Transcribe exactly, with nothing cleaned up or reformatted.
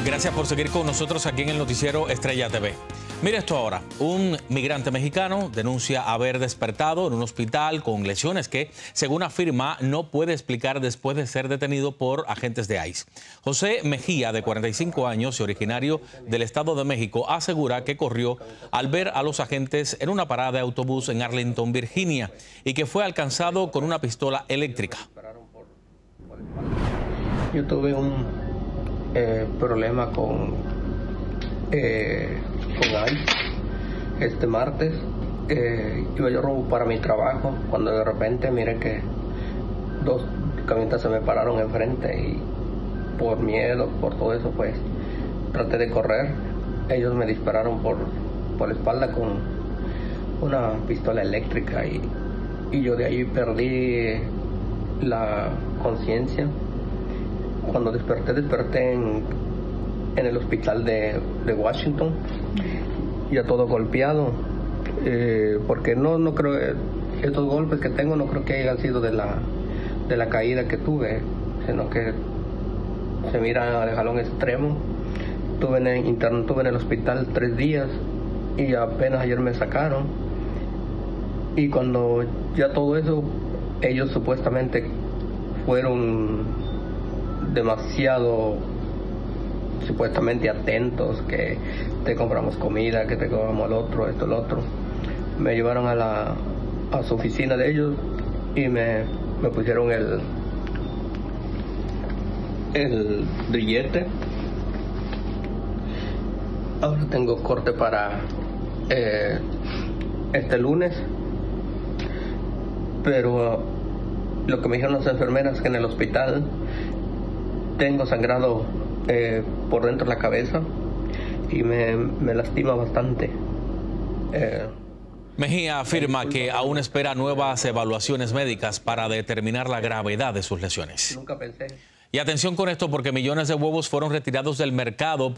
Gracias por seguir con nosotros aquí en el noticiero Estrella T V. Mire esto ahora, un migrante mexicano denuncia haber despertado en un hospital con lesiones que, según afirma, no puede explicar después de ser detenido por agentes de ICE. José Mejía, de cuarenta y cinco años y originario del Estado de México, asegura que corrió al ver a los agentes en una parada de autobús en Arlington, Virginia, y que fue alcanzado con una pistola eléctrica. Yo tuve un eh, problema con, eh, con ICE este martes. Eh, iba yo rumbo para mi trabajo cuando de repente miré que dos camionetas se me pararon enfrente y por miedo, por todo eso, pues traté de correr. Ellos me dispararon por, por la espalda con una pistola eléctrica y, y yo de ahí perdí la conciencia. Cuando desperté, desperté en, en el hospital de, de Washington, ya todo golpeado, eh, porque no, no creo, estos golpes que tengo no creo que hayan sido de la, de la caída que tuve, sino que se mira de jalón extremo. Tuve en el interno, tuve en el hospital tres días y apenas ayer me sacaron. Y cuando ya todo eso, ellos supuestamente fueron demasiado supuestamente atentos, que te compramos comida, que te compramos el otro, esto, el otro. Me llevaron a la a su oficina de ellos y me, me pusieron el el grillete. Ahora tengo corte para eh, este lunes, pero lo que me dijeron las enfermeras es que en el hospital tengo sangrado eh, por dentro de la cabeza y me, me lastima bastante. Eh, Mejía afirma que aún espera nuevas evaluaciones médicas para determinar la gravedad de sus lesiones. Nunca pensé. Y atención con esto, porque millones de huevos fueron retirados del mercado